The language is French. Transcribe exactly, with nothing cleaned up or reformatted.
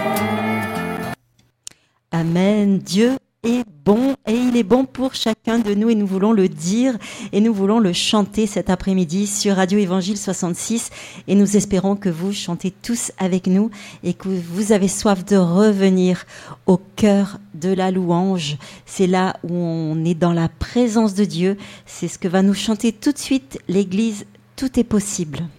Amen. Dieu est bon et il est bon pour chacun de nous et nous voulons le dire et nous voulons le chanter cet après-midi sur Radio Évangile soixante-six et nous espérons que vous chantez tous avec nous et que vous avez soif de revenir au cœur de la louange. C'est là où on est dans la présence de Dieu. C'est ce que va nous chanter tout de suite l'Église. Tout est possible.